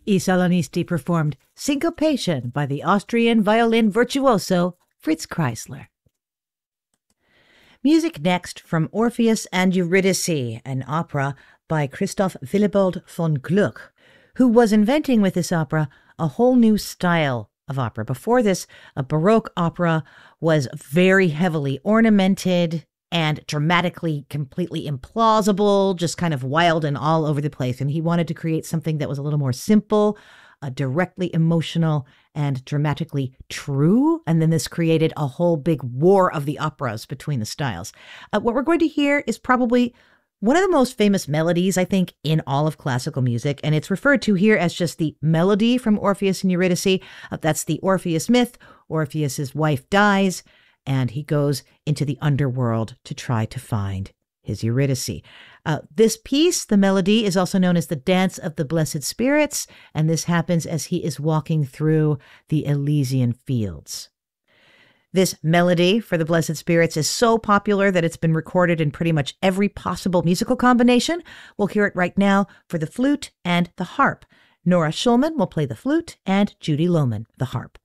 I Salonisti performed Syncopation by the Austrian violin virtuoso Fritz Kreisler. Music next from Orpheus and Eurydice, an opera by Christoph Willibald von Gluck, who was inventing with this opera a whole new style of opera. Before this, a Baroque opera was very heavily ornamented and dramatically completely implausible, just kind of wild and all over the place. And he wanted to create something that was a little more simple, directly emotional, and dramatically true. And then this created a whole big war of the operas between the styles. What we're going to hear is probably one of the most famous melodies, I think, in all of classical music, and it's referred to here as just the melody from Orpheus and Eurydice. That's the Orpheus myth. Orpheus's wife dies, and he goes into the underworld to try to find his Eurydice. This piece, the melody, is also known as the Dance of the Blessed Spirits, and this happens as he is walking through the Elysian fields. This melody for the Blessed Spirits is so popular that it's been recorded in pretty much every possible musical combination. We'll hear it right now for the flute and the harp. Nora Schulman will play the flute and Judy Lohman the harp.